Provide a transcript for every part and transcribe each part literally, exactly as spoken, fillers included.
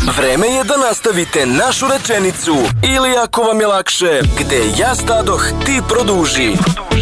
Vreme je da nastavite našu rečenicu ili ako vam je lakše, gde ja stadoh, ti produži.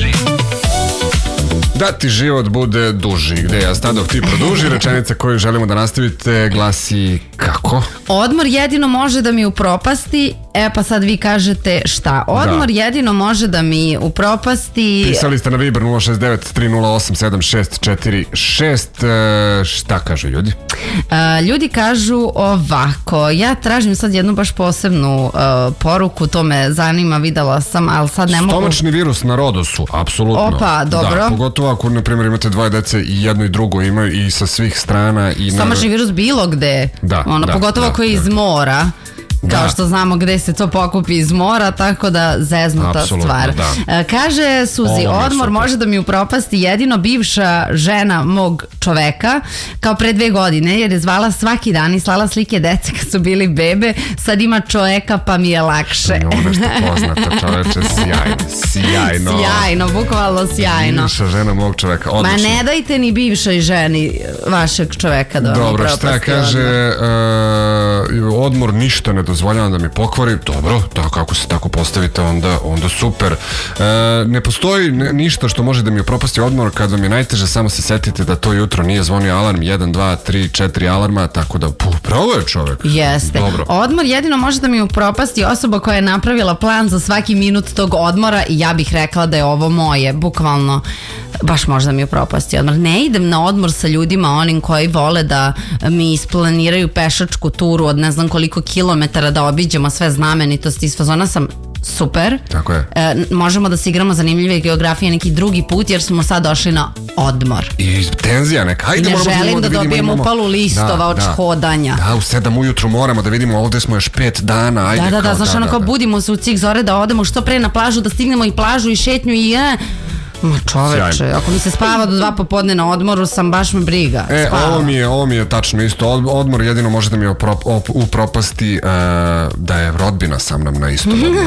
Da ti život bude duži, gde ja stadoh ti produži. Rečenica koju želimo da nastavite glasi kako? Odmor jedino može da mi upropasti. E pa sad vi kažete šta? Odmor da. jedino može da mi upropasti. Pisali ste na Viber nula šest devet tri nula osam sedam šest četiri šest. E, šta kažu ljudi? E, ljudi kažu ovako. Ja tražim sad jednu baš posebnu e, poruku, to me zanima, videla sam, ali sad ne mogu. Stomačni virus na Rodosu, apsolutno. Opa, dobro. Da, pogotovo ako, na primjer, imate dvoje dece i jedno i drugo imaju i sa svih strana. I stomačni virus bilo gde. Da, ono, da, pogotovo da, ako je da. iz mora. Kao da. što znamo gde se to pokupi iz mora, tako da zeznuta Absolutno, stvar. Da. Kaže Suzi, Ovo odmor može da mi upropasti jedino bivša žena mog čoveka, kao pre dve godine, jer je zvala svaki dan i slala slike dece kad su bili bebe, sad ima čoveka pa mi je lakše. Ovo nešto poznato, čoveče, sjajno, sjajno. Sjajno, bukvalno sjajno. Bivša žena mog čoveka, odlično. Ma ne dajte ni bivšoj ženi vašeg čoveka da vam Dobro, upropasti. Dobro, šta kaže, uh, odmor ništa ne dozvoljavam da mi pokvari, dobro, tako kako se tako postavite, onda, onda super. E, ne postoji ne, ništa što može da mi upropasti odmor. Kad vam je najteže, samo se setite da to jutro nije zvonio alarm, jedan, dva, tri, četiri alarma, tako da, puh, pravo je čovek. Jeste. Dobro. Odmor jedino može da mi upropasti osoba koja je napravila plan za svaki minut tog odmora i ja bih rekla da je ovo moje, bukvalno. Baš možda mi upropasti odmor. Ne idem na odmor sa ljudima onim koji vole da mi isplaniraju pešačku turu od ne znam koliko kilometara da obiđemo sve znamenitosti. Iz fazona sam super. Tako je. E, možemo da se igramo zanimljive geografije neki drugi put jer smo sad došli na odmor. I tenzija neka. Hajde, ne želim da, da dobijem imamo... upalu listova da, od da. hodanja. Da, u sedam ujutru moramo da vidimo, ovde smo još pet dana. Ajde, da, da, da, kao, znaš da, ono da, kao da. budimo se u cik zore da odemo što pre na plažu, da stignemo i plažu i šetnju i je... Ma čoveče, Sjajno. Ako mi se spava do dva popodne na odmoru, sam baš me briga. E, ovo mi, je, ovo mi je tačno isto. Odmor jedino može da mi oprop, op, upropasti uh, da je rodbina sa mnom na istom odmoru.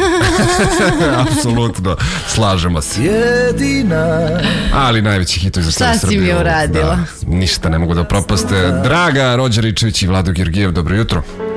Apsolutno, slažemo se. Jedina. Ali najveći hitovi za cijelu Srbiju. Šta si mi uradila? Da, ništa ne mogu da propaste. Draga Rođa Ričević i Vlado Georgijev, dobro jutro.